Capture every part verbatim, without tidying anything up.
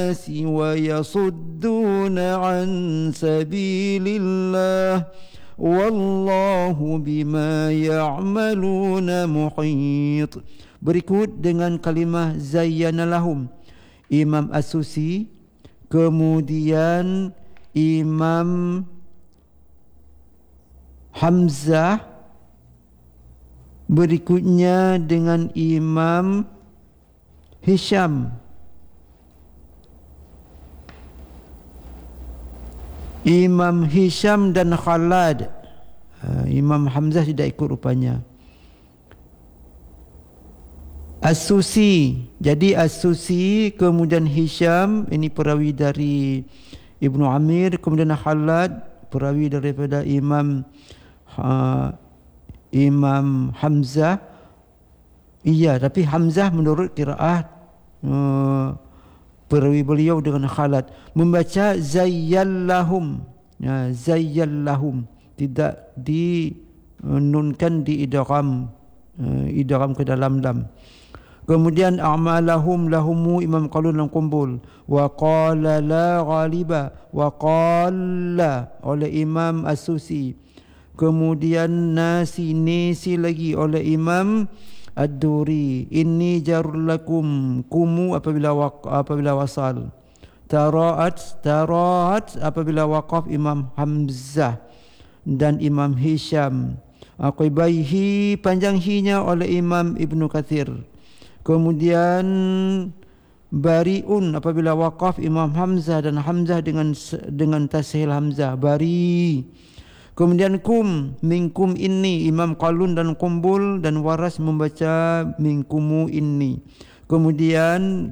الناس ويصدون عن سبيل الله والله بما يعملون محيط. Berikut dengan kalimah zayyana lahum, Imam As-Susi, kemudian Imam Hamzah, berikutnya dengan Imam Hisham, Imam Hisham dan Khalad. ha, Imam Hamzah tidak ikut rupanya. As-Susi, jadi As-Susi kemudian Hisham, ini perawi dari Ibnu Amir, kemudian Khalad perawi daripada Imam uh, Imam Hamzah. Iya, tapi Hamzah menurut qiraat uh, perawi beliau dengan Khalad membaca zayyallahum, ya, zayyallahum, tidak dinunkan di idgham, uh, idgham ke dalam lam. Kemudian a'malahum lahumu, Imam Qalun dan Qumbul. Wa qala la ghaliba, wa qala oleh Imam As-Susi. Kemudian nasi nisi lagi oleh Imam Ad-Duri. Inni jarul lakum, kumu apabila waq, apabila wasal. Taraat taraat apabila waqaf Imam Hamzah dan Imam Hisham. Aqibaihi, panjang hinya oleh Imam Ibnu Katsir. Kemudian bariun apabila waqaf Imam Hamzah dan Hamzah dengan dengan tashil Hamzah, bari. Kemudian kum, minkum inni, Imam Qalun dan Qumbul dan Waras membaca minkumu inni. Kemudian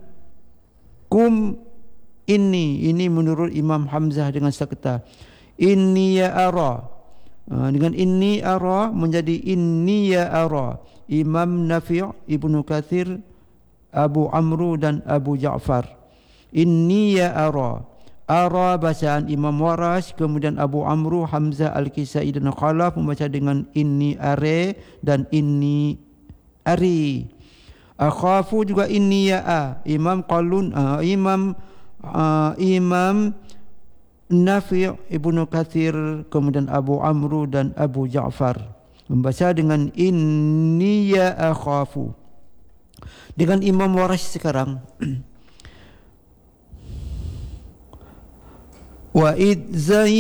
kum inni, ini menurut Imam Hamzah dengan sakta. Inni ya ara, dengan inni ara menjadi inni ya ara. Imam Nafi', Ibnu Katsir, Abu Amru dan Abu Ja'far. Inni ya ara. Ara bacaan Imam Waras, kemudian Abu Amru, Hamzah, Al-Kisai dan Khalaf membaca dengan inni are dan inni ari. Akhafu juga inni ya a. Imam Qalun, uh, Imam uh, Imam Nafi', Ibnu Katsir, kemudian Abu Amru dan Abu Ja'far membaca dengan inni ya akhafu. Dengan Imam Waras sekarang wa id